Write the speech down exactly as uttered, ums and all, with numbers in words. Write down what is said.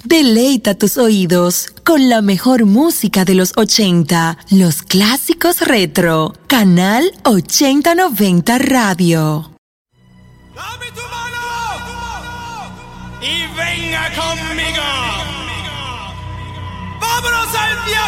Deleita tus oídos con la mejor música de los ochenta, los clásicos retro. Canal ochenta noventa Radio. Dame tu mano y venga conmigo. Vámonos al viaje.